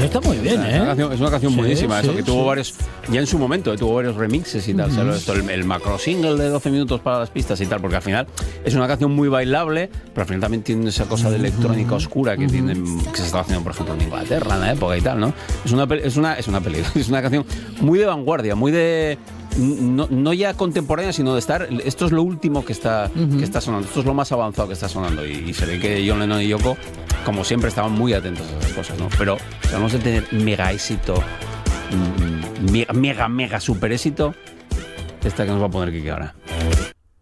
Eso está muy bien, Es una canción buenísima, sí, eso, que tuvo varios, ya en su momento, tuvo varios remixes y tal. O sea, esto, el macro single de 12 minutos para las pistas y tal, porque al final es una canción muy bailable, pero al final también tiene esa cosa de electrónica oscura que se estaba haciendo, por ejemplo, en Inglaterra en la época y tal, ¿no? Es una película, es una canción muy de vanguardia, muy de... No ya contemporánea, sino de estar... Esto es lo último que está sonando, esto es lo más avanzado que está sonando, y se ve que John Lennon y Yoko, como siempre, estaban muy atentos a esas cosas, ¿no? Pero vamos de tener mega éxito, mega super éxito, esta que nos va a poner Kike ahora.